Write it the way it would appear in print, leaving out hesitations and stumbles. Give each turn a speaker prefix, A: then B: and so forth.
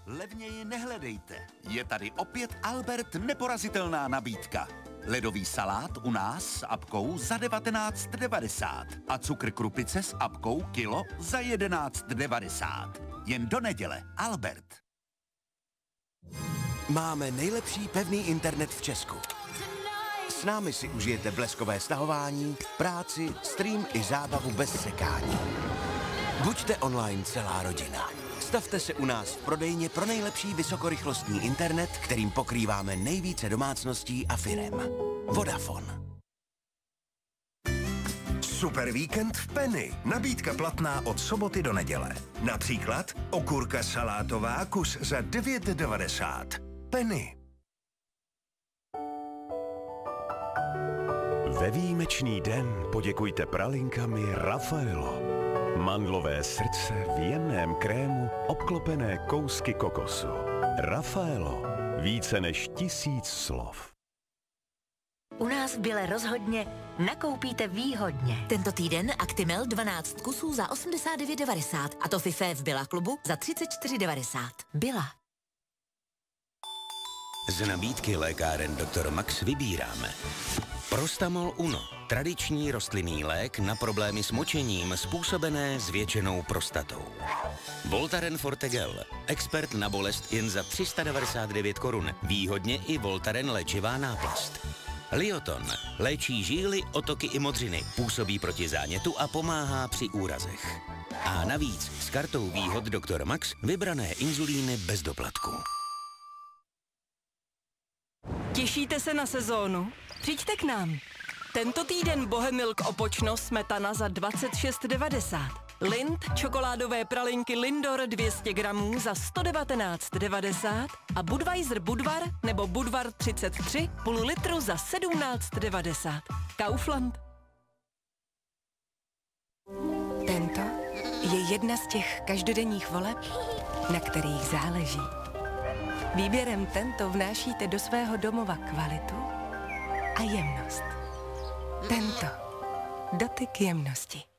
A: Levněji nehledejte. Je tady opět Albert neporazitelná nabídka. Ledový salát u nás s apkou za 19,90 a cukr krupice s apkou kilo za 11,90. Jen do neděle. Albert.
B: Máme nejlepší pevný internet v Česku. S námi si užijete bleskové stahování, práci, stream i zábavu bez sekání. Buďte online celá rodina. Stavte se u nás v prodejně pro nejlepší vysokorychlostní internet, kterým pokrýváme nejvíce domácností a firem. Vodafone.
C: Super víkend v Penny. Nabídka platná od soboty do neděle. Například okurka salátová kus za 9,90. Penny.
D: Ve výjimečný den poděkujte pralinkami Raffaello. Mandlové srdce v jemném krému obklopené kousky kokosu. Raffaello. Více než 1000 slov.
E: U nás v Bile rozhodně nakoupíte výhodně. Tento týden Actimel 12 kusů za 89,90 a to Fifé v Billa klubu za 34,90. Billa.
B: Z nabídky lékáren Dr. Max vybíráme Prostamol Uno, tradiční rostlinný lék na problémy s močením způsobené zvětšenou prostatou. Voltaren Forte Gel, expert na bolest jen za 399 korun, výhodně i Voltaren léčivá náplast. Lioton, léčí žíly, otoky i modřiny, působí proti zánětu a pomáhá při úrazech. A navíc s kartou výhod Dr. Max vybrané inzulíny bez doplatku.
F: Těšíte se na sezónu? Přijďte k nám. Tento týden Bohemilk Opočno smetana za 26,90. Lind čokoládové pralinky Lindor 200 gramů za 119,90 a Budweiser Budvar nebo Budvar 33 půl litru za 17,90. Kaufland.
G: Tento je jedna z těch každodenních voleb, na kterých záleží. Výběrem Tento vnášíte do svého domova kvalitu a jemnost. Tento. Dotyk jemnosti.